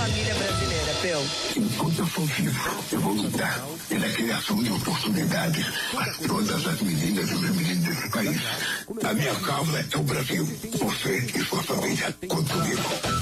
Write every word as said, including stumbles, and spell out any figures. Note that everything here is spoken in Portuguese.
família brasileira, Peu? Enquanto eu sou vivo, eu vou lutar pela criação de oportunidades a todas as meninas e os meninos desse país. A minha causa é o Brasil. Você e sua família, conto comigo.